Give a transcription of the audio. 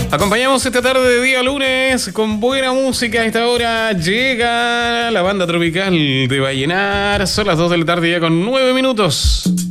Acompañamos esta tarde de día lunes con buena música. A esta hora llega la banda tropical de Vallenar. Son las 2 de la tarde ya con 9 minutos.